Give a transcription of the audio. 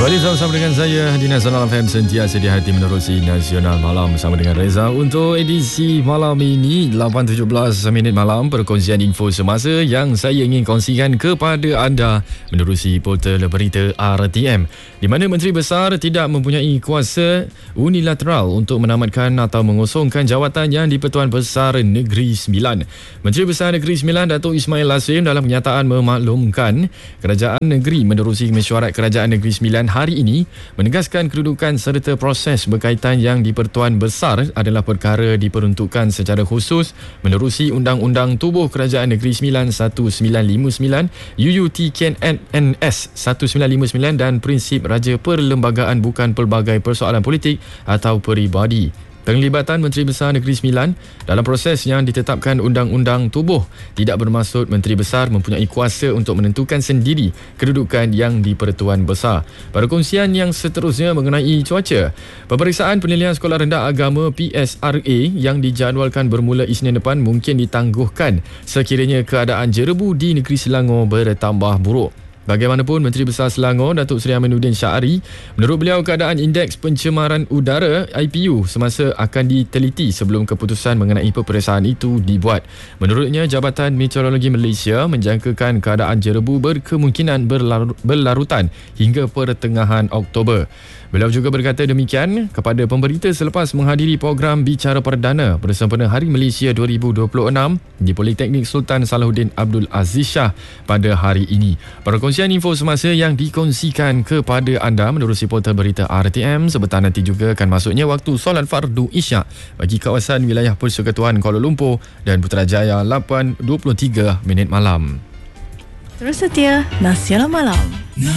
Kembali bersama dengan saya di Nasional FM, sentiasa di hati menerusi Nasional Malam bersama dengan Reza. Untuk edisi malam ini 8.17 minit malam, perkongsian info semasa yang saya ingin kongsikan kepada anda menerusi portal berita RTM, di mana Menteri Besar tidak mempunyai kuasa unilateral untuk menamatkan atau mengosongkan jawatan yang di-Pertuan Besar Negeri Sembilan. Menteri Besar Negeri Sembilan Datuk Ismail Lasrim dalam kenyataan memaklumkan kerajaan negeri menerusi mesyuarat Kerajaan Negeri Sembilan hari ini menegaskan kedudukan serta proses berkaitan yang di-Pertuan Besar adalah perkara diperuntukkan secara khusus menerusi Undang-Undang Tubuh Kerajaan Negeri Sembilan 1959, UUTKNNS 1959 dan prinsip Raja Perlembagaan bukan pelbagai persoalan politik atau peribadi. Penglibatan Menteri Besar Negeri Sembilan dalam proses yang ditetapkan Undang-Undang Tubuh tidak bermaksud Menteri Besar mempunyai kuasa untuk menentukan sendiri kedudukan yang di-Pertuan Besar. Perkongsian yang seterusnya mengenai cuaca. Peperiksaan penilaian Sekolah Rendah Agama PSRA yang dijadualkan bermula Isnin depan mungkin ditangguhkan sekiranya keadaan jerebu di negeri Selangor bertambah buruk. Bagaimanapun, Menteri Besar Selangor Datuk Seri Aminuddin Syahari, menurut beliau keadaan indeks pencemaran udara IPU semasa akan diteliti sebelum keputusan mengenai peperiksaan itu dibuat. Menurutnya, Jabatan Meteorologi Malaysia menjangkakan keadaan jerebu berkemungkinan berlarutan hingga pertengahan Oktober. Beliau juga berkata demikian kepada pemberita selepas menghadiri program Bicara Perdana bersempena Hari Malaysia 2026 di Politeknik Sultan Salahuddin Abdul Aziz Shah pada hari ini. Perkongsian info semasa yang dikongsikan kepada anda menerusi portal berita RTM. Sebentar nanti juga akan masuknya waktu solat fardu Isyak bagi kawasan wilayah Persekutuan Kuala Lumpur dan Putrajaya 8.23 minit malam. Terus setia Nasional Malam.